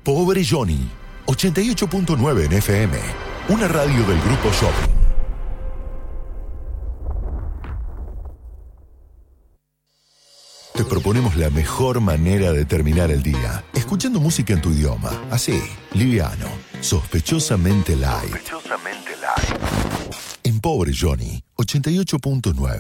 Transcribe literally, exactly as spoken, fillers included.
Pobre Johnny, ochenta y ocho punto nueve en F M, una radio del Grupo Shopping. Te proponemos la mejor manera de terminar el día, escuchando música en tu idioma, así, liviano, sospechosamente light. Sospechosamente light. En Pobre Johnny, ochenta y ocho punto nueve.